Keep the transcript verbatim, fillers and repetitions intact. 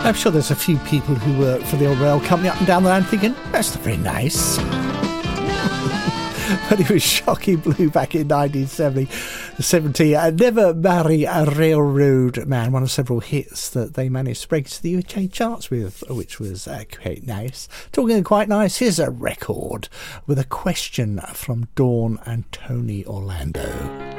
I'm sure there's a few people who work for the old rail company up and down the line thinking, that's not very nice. But it was Shocking Blue back in nineteen seventy. uh, Never Marry a Railroad Man, one of several hits that they managed to break into the U K charts with, which was uh, quite nice. Talking of quite nice, here's a record with a question from Dawn and Tony Orlando.